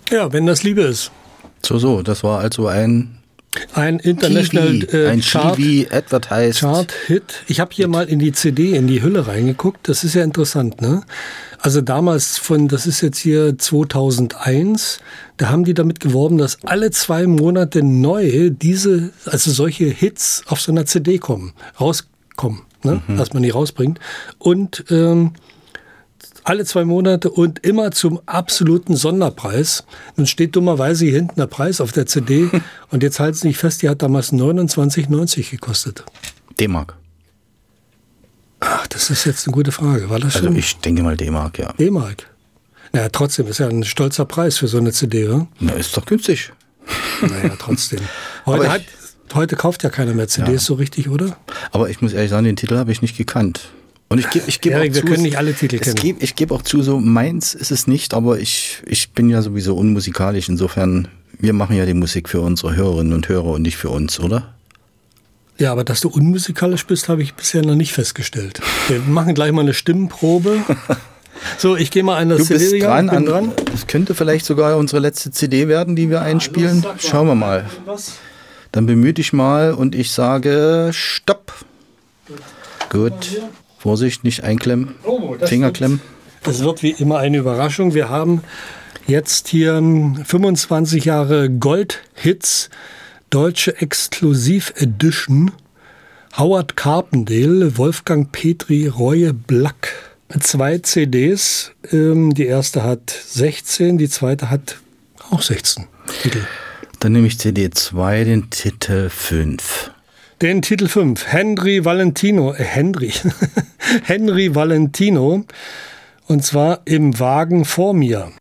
Ja, wenn das Liebe ist. So, das war also ein International TV-Advertised Chart-Hit. Ich habe hier mal in die CD, in die Hülle reingeguckt. Das ist ja interessant, ne? Also damals das ist jetzt hier 2001, da haben die damit geworben, dass alle 2 Monate neue solche Hits auf so einer CD rauskommen, ne? Dass man die rausbringt. Und alle 2 Monate und immer zum absoluten Sonderpreis. Nun steht dummerweise hier hinten der Preis auf der CD und jetzt halten Sie nicht fest, die hat damals 29,90 gekostet. D-Mark. Ach, das ist jetzt eine gute Frage. War das schon? Also ich denke mal D-Mark, ja. D-Mark. Naja, trotzdem ist ja ein stolzer Preis für so eine CD, oder? Na, ist doch günstig. Naja, trotzdem. Heute kauft ja keiner mehr CDs so richtig, oder? Aber ich muss ehrlich sagen, den Titel habe ich nicht gekannt. Und ich gebe auch wir zu, können nicht alle Titel kennen. Ich gebe auch zu, so meins ist es nicht, aber ich bin ja sowieso unmusikalisch. Insofern, wir machen ja die Musik für unsere Hörerinnen und Hörer und nicht für uns, oder? Ja, aber dass du unmusikalisch bist, habe ich bisher noch nicht festgestellt. Wir machen gleich mal eine Stimmenprobe. So, ich gehe mal an das CD. Du bist dran. Das könnte vielleicht sogar unsere letzte CD werden, die wir einspielen. Schauen wir mal. Dann bemühe dich mal und ich sage Stopp. Gut. Vorsicht, nicht einklemmen. Finger klemmen. Das wird wie immer eine Überraschung. Wir haben jetzt hier 25 Jahre Gold-Hits, Deutsche Exklusiv Edition. Howard Carpendale, Wolfgang Petri, Roy Black. 2 CDs. Die erste hat 16, die zweite hat auch 16 Titel. Dann nehme ich CD 2, den Titel 5. Den Titel 5, Henry Valentino. Und zwar Im Wagen vor mir.